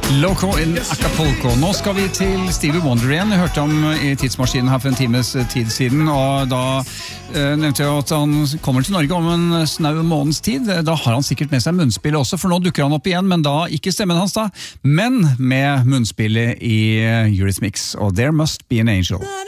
Loco in Acapulco. Nå skal vi til Stevie Wonder igjen. Jeg hørte om i tidsmaskinen her for en times tid siden, og da nevnte jeg at han kommer til Norge om en snau måneds tid. Da har han sikkert med seg munnspillet også, for nå dukker han opp igjen, men da ikke stemmen hans da, men med munnspillet i Eurythmics, og There Must Be an Angel.